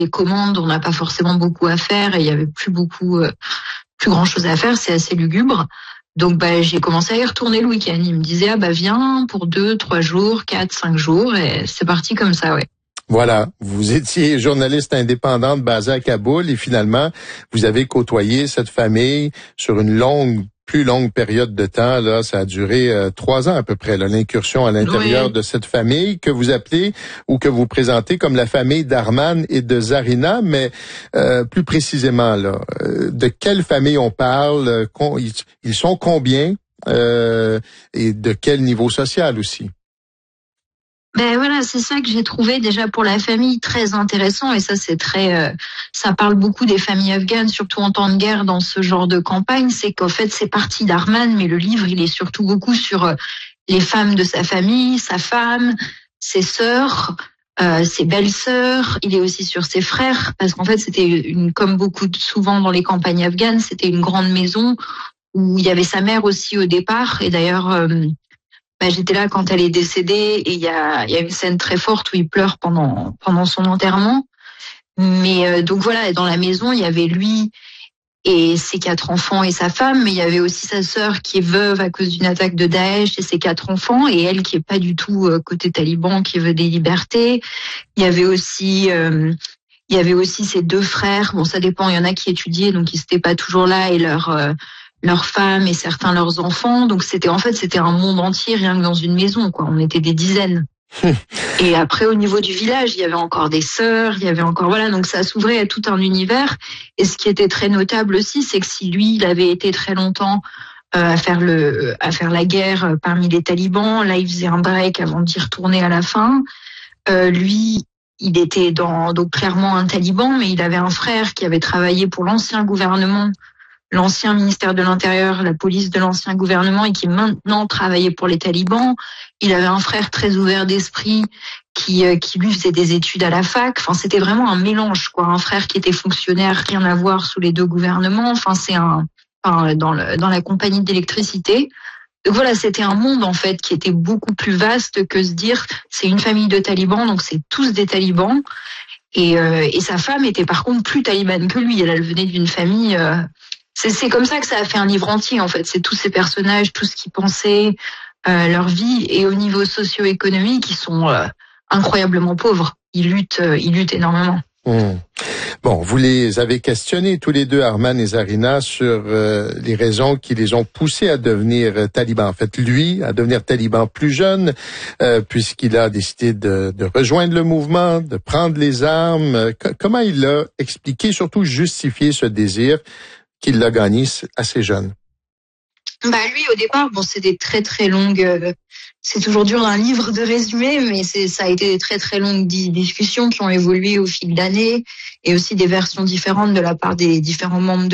commandes, on n'a pas forcément beaucoup à faire et il y avait plus grand chose à faire, c'est assez lugubre. Donc j'ai commencé à y retourner le week-end. Il me disait viens pour 2, 3 jours, 4, 5 jours et c'est parti comme ça, ouais. Voilà, vous étiez journaliste indépendante basée à Kaboul et finalement, vous avez côtoyé cette famille sur une plus longue période de temps. Là, ça a duré 3 ans à peu près, là, l'incursion à l'intérieur de cette famille que vous appelez ou que vous présentez comme la famille d'Arman et de Zarina. Mais plus précisément, là, de quelle famille on parle? Ils sont combien? Et de quel niveau social aussi? Voilà, c'est ça que j'ai trouvé déjà pour la famille très intéressant et ça c'est ça parle beaucoup des familles afghanes, surtout en temps de guerre dans ce genre de campagne, c'est qu'en fait c'est parti d'Arman, mais le livre il est surtout beaucoup sur les femmes de sa famille, sa femme, ses sœurs, ses belles-sœurs, il est aussi sur ses frères, parce qu'en fait c'était comme souvent dans les campagnes afghanes, c'était une grande maison où il y avait sa mère aussi au départ et d'ailleurs j'étais là quand elle est décédée et il y a une scène très forte où il pleure pendant son enterrement. Mais donc voilà, dans la maison, il y avait lui et ses 4 enfants et sa femme, mais il y avait aussi sa sœur qui est veuve à cause d'une attaque de Daesh et ses 4 enfants et elle qui est pas du tout côté taliban, qui veut des libertés. Il y avait aussi ses 2 frères. Bon, ça dépend, il y en a qui étudiaient donc ils n'étaient pas toujours là et leurs femmes et certains leurs enfants. Donc c'était un monde entier rien que dans une maison, quoi. On était des dizaines. Et après au niveau du village, il y avait encore des sœurs, il y avait encore donc ça s'ouvrait à tout un univers. Et ce qui était très notable aussi, c'est que si lui, il avait été très longtemps à faire la guerre parmi les talibans, là il faisait un break avant d'y retourner à la fin. Lui, il était donc clairement un taliban, mais il avait un frère qui avait travaillé pour l'ancien gouvernement, l'ancien ministère de l'Intérieur, la police de l'ancien gouvernement et qui maintenant travaillait pour les talibans. Il avait un frère très ouvert d'esprit qui lui faisait des études à la fac. Enfin, c'était vraiment un mélange, quoi. Un frère qui était fonctionnaire, rien à voir sous les 2 gouvernements. Enfin, dans la compagnie d'électricité. Donc voilà, c'était un monde en fait qui était beaucoup plus vaste que se dire c'est une famille de talibans, donc c'est tous des talibans. Et sa femme était par contre plus talibane que lui. Elle venait d'une famille. C'est comme ça que ça a fait un livre entier, en fait. C'est tous ces personnages, tout ce qu'ils pensaient, leur vie. Et au niveau socio-économique, ils sont incroyablement pauvres. Ils luttent énormément. Bon, vous les avez questionnés tous les deux, Arman et Zarina, sur les raisons qui les ont poussés à devenir talibans. En fait, lui, à devenir taliban plus jeune, puisqu'il a décidé de rejoindre le mouvement, de prendre les armes. Comment il a expliqué, surtout justifié ce désir qu'il l'a gagné assez jeune? Lui, au départ, c'est des très très longues. C'est toujours dur d'un livre de résumé, mais ça a été des très très longues discussions qui ont évolué au fil d'années et aussi des versions différentes de la part des différents membres de